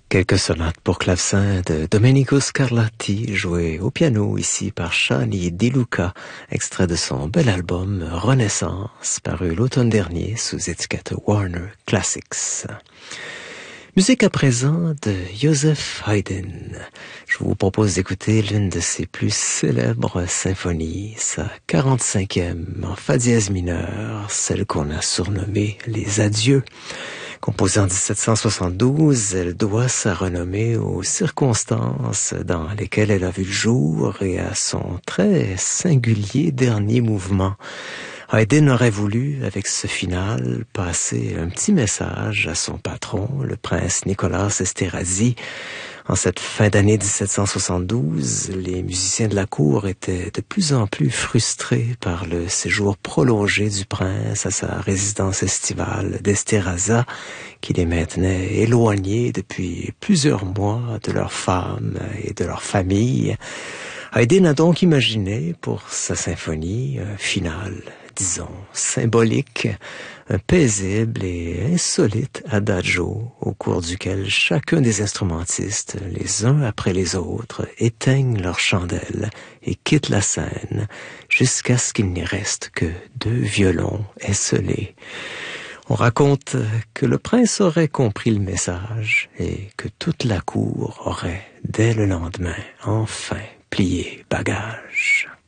Quelques sonates pour clavecin de Domenico Scarlatti, joué au piano ici par Shani Di Luca, extrait de son bel album Renaissance, paru l'automne dernier sous étiquette Warner Classics. Musique à présent de Joseph Haydn. Je vous propose d'écouter l'une de ses plus célèbres symphonies, sa 45e en fa dièse mineur, celle qu'on a surnommée Les Adieux. Composée en 1772, elle doit sa renommée aux circonstances dans lesquelles elle a vu le jour et à son très singulier dernier mouvement. Haydn aurait voulu, avec ce final, passer un petit message à son patron, le prince Nicolas Esterhazy. En cette fin d'année 1772, les musiciens de la cour étaient de plus en plus frustrés par le séjour prolongé du prince à sa résidence estivale d'Esterháza, qui les maintenait éloignés depuis plusieurs mois de leurs femmes et de leurs familles. Haydn a donc imaginé pour sa symphonie un final, disons, symbolique, un paisible et insolite adagio au cours duquel chacun des instrumentistes, les uns après les autres, éteignent leurs chandelles et quittent la scène jusqu'à ce qu'il n'y reste que 2 violons esselés. On raconte que le prince aurait compris le message et que toute la cour aurait, dès le lendemain, enfin plié bagage.